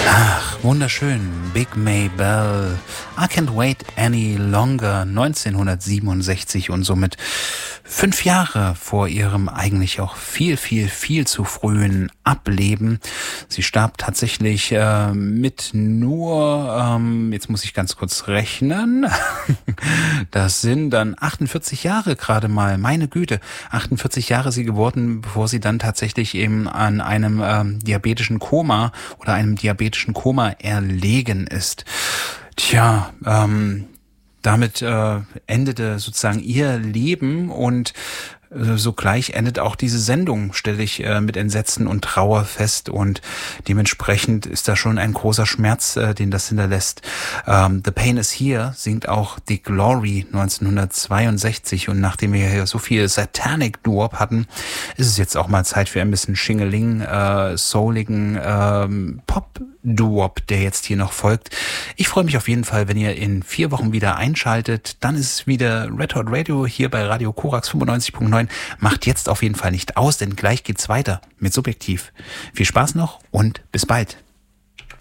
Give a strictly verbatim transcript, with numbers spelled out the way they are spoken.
Ach, wunderschön. Big Maybelle. I Can't Wait Any Longer. neunzehnhundertsiebenundsechzig und somit fünf Jahre vor ihrem eigentlich auch viel, viel, viel zu frühen Ableben. Sie starb tatsächlich äh, mit nur, ähm, jetzt muss ich ganz kurz rechnen, das sind dann achtundvierzig Jahre gerade mal, meine Güte, achtundvierzig Jahre sie geworden, bevor sie dann tatsächlich eben an einem ähm, diabetischen Koma oder einem diabetischen Koma erlegen ist. Tja, ähm, damit äh, endete sozusagen ihr Leben und äh, sogleich endet auch diese Sendung, stelle ich äh, mit Entsetzen und Trauer fest, und dementsprechend ist da schon ein großer Schmerz, äh, den das hinterlässt. Ähm, The Pain is Here singt auch The Glory neunzehnhundertzweiundsechzig, und nachdem wir hier so viel Satanic Doo-Wop hatten, ist es jetzt auch mal Zeit für ein bisschen Schingeling, äh, souligen ähm, Pop-Doo-Wop, der jetzt hier noch folgt. Ich freue mich auf jeden Fall, wenn ihr in vier Wochen wieder einschaltet. Dann ist es wieder Red Hot Radio hier bei Radio Korax fünfundneunzig Komma neun. Macht jetzt auf jeden Fall nicht aus, denn gleich geht's weiter mit Subjektiv. Viel Spaß noch und bis bald.